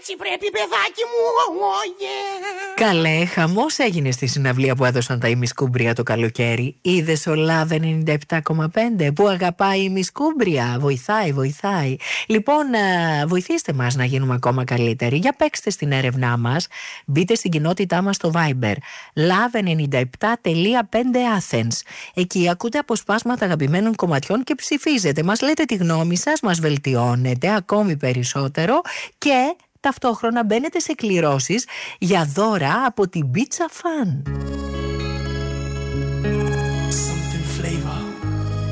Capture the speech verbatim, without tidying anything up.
Έτσι πρέπει, παιδάκι μου. Oh, yeah. Καλέ, χαμός έγινε στη συναυλία που έδωσαν τα ημισκούμπρια το καλοκαίρι. Είδες ο Love ενενήντα επτά κόμμα πέντε που αγαπάει η ημισκούμπρια. Βοηθάει, βοηθάει. Λοιπόν, βοηθήστε μας να γίνουμε ακόμα καλύτεροι. Για παίξτε στην έρευνά μας. Μπείτε στην κοινότητά μας στο Viber Love ενενήντα επτά κόμμα πέντε Athens. Εκεί ακούτε αποσπάσματα αγαπημένων κομματιών και ψηφίζετε. Μας λέτε τη γνώμη σας, μας βελτιώνετε ακόμη περισσότερο και ταυτόχρονα μπαίνετε σε κληρώσεις για δώρα από την Pizza Fan.